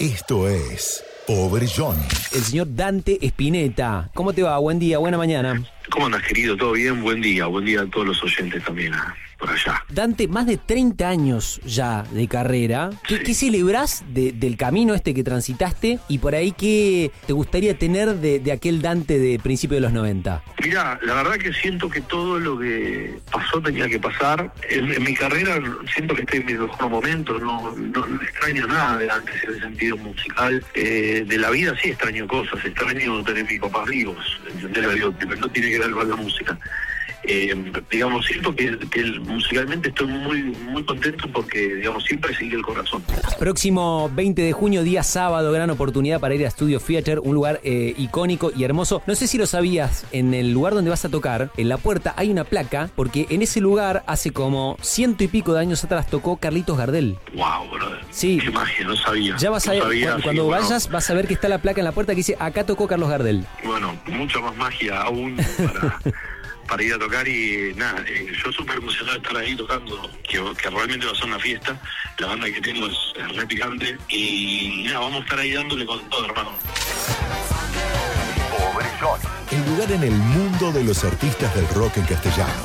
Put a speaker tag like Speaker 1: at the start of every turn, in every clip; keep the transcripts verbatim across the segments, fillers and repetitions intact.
Speaker 1: Esto es Pobre Johnny.
Speaker 2: El señor Dante Spinetta. ¿Cómo te va? Buen día, buena mañana.
Speaker 3: ¿Cómo andas, querido? ¿Todo bien? Buen día. Buen día a todos los oyentes también ah, por allá.
Speaker 2: Dante, más de treinta años ya de carrera. ¿Qué, sí. ¿qué celebrás de, del camino este que transitaste? Y por ahí, ¿qué te gustaría tener de, de aquel Dante de principios de los noventa?
Speaker 3: Mirá, la verdad que siento que todo lo que pasó tenía que pasar. En, en mi carrera siento que estoy en mi mejor momento. No, no, no extraño nada de antes en el sentido musical. Eh, de la vida sí extraño cosas. Extraño tener mis papás vivos. ¿Entendés? Digo, no tiene que ver con la música. Eh, digamos, siento que, que musicalmente estoy muy muy contento porque, digamos, siempre sigue el corazón.
Speaker 2: Próximo veinte de junio, día sábado, gran oportunidad para ir a Studio Theater, un lugar eh, icónico y hermoso. No sé si lo sabías, en el lugar donde vas a tocar, en la puerta hay una placa, porque en ese lugar, hace como ciento y pico de años atrás, tocó Carlitos Gardel.
Speaker 3: Wow, brother.
Speaker 2: Sí.
Speaker 3: Qué magia, no sabía.
Speaker 2: Ya vas
Speaker 3: no
Speaker 2: a ver,
Speaker 3: sabía,
Speaker 2: cuando,
Speaker 3: sí,
Speaker 2: cuando
Speaker 3: bueno.
Speaker 2: vayas, vas a ver que está la placa en la puerta que dice, acá tocó Carlos Gardel.
Speaker 3: Bueno, mucha más magia aún para... para ir a tocar y nada, eh, yo súper emocionado de estar ahí tocando, que, que realmente va a ser una fiesta. La banda que tengo es, es re picante y nada, vamos a estar ahí dándole con todo, hermano.
Speaker 1: Pobre Johnny. El lugar en el mundo de los artistas del rock en castellano.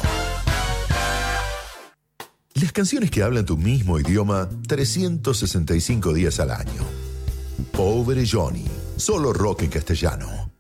Speaker 1: Las canciones que hablan tu mismo idioma trescientos sesenta y cinco días al año. Pobre Johnny. Solo rock en castellano.